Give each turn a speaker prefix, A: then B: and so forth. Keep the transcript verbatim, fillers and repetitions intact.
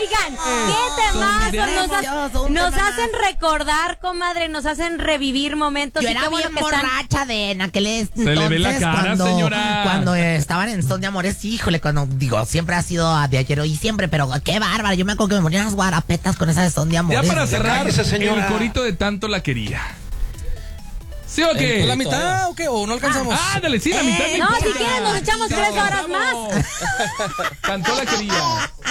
A: Oigan, qué temazos nos, ha- nos hacen recordar, comadre, nos hacen revivir momentos.
B: Yo
A: y
B: era
A: qué bueno
B: bien
A: que están...
B: borracha de en aquel entonces.
C: Se le ve la cara,
B: cuando,
C: señora.
B: Cuando eh, estaban en Son de Amores, híjole, cuando, digo, siempre ha sido de ayer y siempre, pero qué bárbara. Yo me acuerdo que me ponían unas guarapetas con esa de Son de Amores.
C: Ya para cerrar,
D: cállese, señora.
C: el corito de Tanto la quería. ¿Sí o qué?
E: ¿La mitad o qué? ¿O no alcanzamos?
C: Ah, dale, sí, la mitad.
A: No, si quieren nos echamos tres horas más.
C: Cantó la quería.